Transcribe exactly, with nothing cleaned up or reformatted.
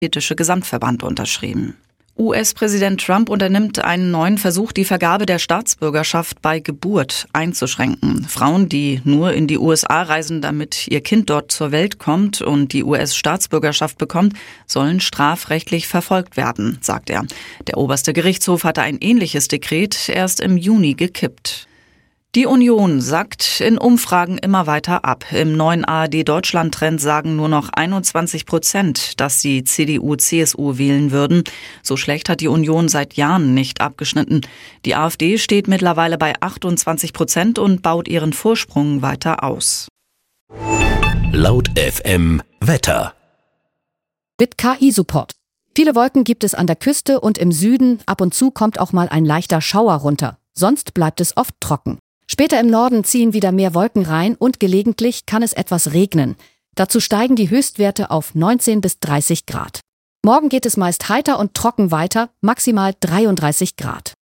Ethische Gesamtverband unterschrieben. U S-Präsident Trump unternimmt einen neuen Versuch, die Vergabe der Staatsbürgerschaft bei Geburt einzuschränken. Frauen, die nur in die U S A reisen, damit ihr Kind dort zur Welt kommt und die U S-Staatsbürgerschaft bekommt, sollen strafrechtlich verfolgt werden, sagt er. Der oberste Gerichtshof hatte ein ähnliches Dekret erst im Juni gekippt. Die Union sackt in Umfragen immer weiter ab. Im neuen A R D-Deutschland-Trend sagen nur noch einundzwanzig Prozent, dass sie C D U C S U wählen würden. So schlecht hat die Union seit Jahren nicht abgeschnitten. Die AfD steht mittlerweile bei achtundzwanzig Prozent und baut ihren Vorsprung weiter aus. Laut F M Wetter. Mit K I-Support. Viele Wolken gibt es an der Küste und im Süden. Ab und zu kommt auch mal ein leichter Schauer runter. Sonst bleibt es oft trocken. Später im Norden ziehen wieder mehr Wolken rein und gelegentlich kann es etwas regnen. Dazu steigen die Höchstwerte auf neunzehn bis dreißig Grad. Morgen geht es meist heiter und trocken weiter, maximal dreiunddreißig Grad.